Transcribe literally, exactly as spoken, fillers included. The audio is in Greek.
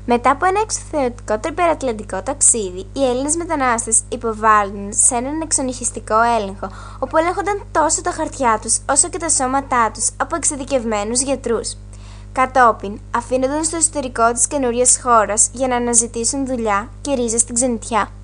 Μετά από ένα εξωθεωτικό τρυπερατλαντικό ταξίδι, οι Έλληνες μετανάστες υποβάλλονταν σε έναν εξονυχιστικό έλεγχο, όπου έλεγχονταν τόσο τα χαρτιά τους όσο και τα σώματά τους από εξειδικευμένους γιατρούς. Κατόπιν, αφήνονταν στο εσωτερικό της καινούριας χώρας για να αναζητήσουν δουλειά και ρίζες στην ξενιτιά.